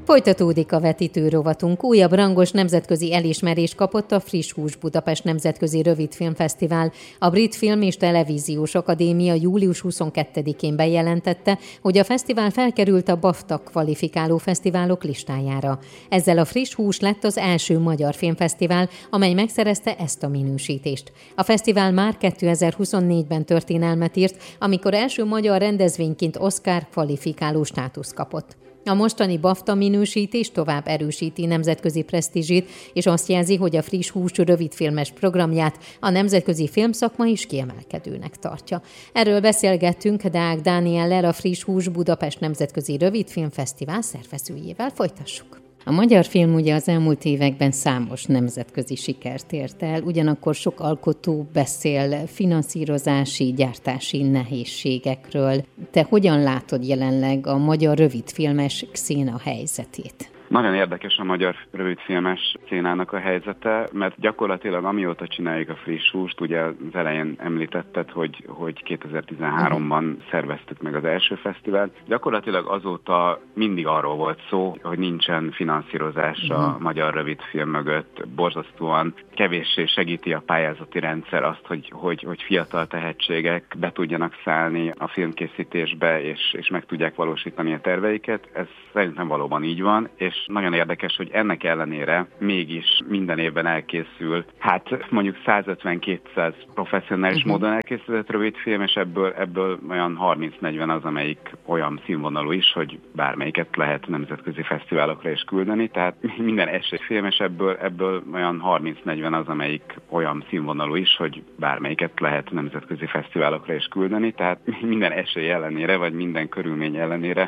Folytatódik a vetítő rovatunk. Újabb rangos nemzetközi elismerést kapott a Friss Hús Budapest Nemzetközi Rövidfilmfesztivál. A Brit Film és Televíziós Akadémia július 22-én bejelentette, hogy a fesztivál felkerült a BAFTA kvalifikáló fesztiválok listájára. Ezzel a Friss Hús lett az első magyar filmfesztivál, amely megszerezte ezt a minősítést. A fesztivál már 2024-ben történelmet írt, amikor első magyar rendezvényként Oscar kvalifikáló státuszt kapott. A mostani BAFTA minősítés tovább erősíti nemzetközi presztízsét, és azt jelzi, hogy a Friss Hús rövidfilmes programját a nemzetközi filmszakma is kiemelkedőnek tartja. Erről beszélgettünk Deák Dániellel, a Friss Hús Budapest Nemzetközi Rövidfilmfesztivál szervezőjével. Folytassuk! A magyar film ugye az elmúlt években számos nemzetközi sikert ért el, ugyanakkor sok alkotó beszél finanszírozási, gyártási nehézségekről. Te hogyan látod jelenleg a magyar rövidfilmes széna helyzetét? Nagyon érdekes a magyar rövidfilmes szénának a helyzete, mert gyakorlatilag amióta csináljuk a Friss Húst, ugye az elején említetted, hogy 2013-ban szerveztük meg az első fesztivált. Gyakorlatilag azóta mindig arról volt szó, hogy nincsen finanszírozás a magyar rövidfilm mögött. Borzasztóan kevéssé segíti a pályázati rendszer azt, hogy fiatal tehetségek be tudjanak szállni a filmkészítésbe, és meg tudják valósítani a terveiket. Ez szerintem valóban így van, és nagyon érdekes, hogy ennek ellenére mégis minden évben elkészül, mondjuk 150-200 professzionális módon elkészített rövidfilm, és ebből olyan 30-40 az, amelyik olyan színvonalú is, hogy bármelyiket lehet nemzetközi fesztiválokra is küldeni, tehát minden esélyfilm, és ebből olyan 30-40 az, amelyik olyan színvonalú is, hogy bármelyiket lehet nemzetközi fesztiválokra is küldeni, tehát minden esély ellenére, vagy minden körülmény ellenére